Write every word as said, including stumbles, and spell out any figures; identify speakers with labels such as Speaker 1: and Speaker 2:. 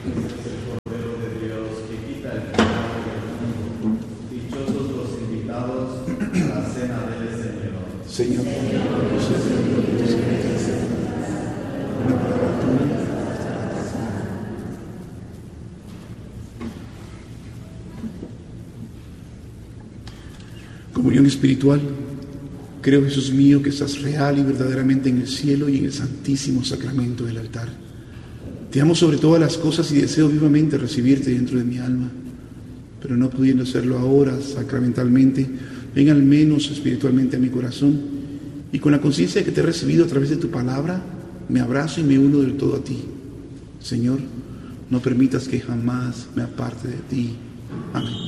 Speaker 1: Señor, comunión espiritual. Creo, Jesús mío, que estás real y verdaderamente en el cielo y en el santísimo sacramento del altar. Te amo sobre todas las cosas y deseo vivamente recibirte dentro de mi alma, pero no pudiendo hacerlo ahora sacramentalmente, ven al menos espiritualmente a mi corazón, y con la conciencia de que te he recibido a través de tu palabra, me abrazo y me uno del todo a ti. Señor, no permitas que jamás me aparte de ti. Amén.